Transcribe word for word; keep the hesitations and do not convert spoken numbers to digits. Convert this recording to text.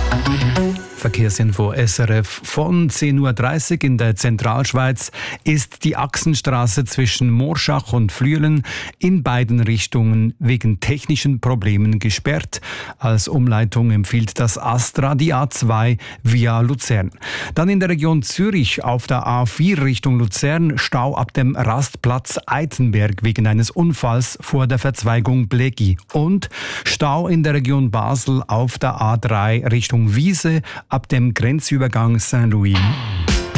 Verkehrsinfo S R F von zehn Uhr dreißig in der Zentralschweiz ist die Achsenstraße zwischen Morschach und Flüelen in beiden Richtungen wegen technischen Problemen gesperrt. Als Umleitung empfiehlt das Astra die A zwei via Luzern. Dann in der Region Zürich auf der A vier Richtung Luzern Stau ab dem Rastplatz Eitenberg wegen eines Unfalls vor der Verzweigung Blegi. Und Stau in der Region Basel auf der A drei Richtung Wiese ab dem Grenzübergang Saint-Louis.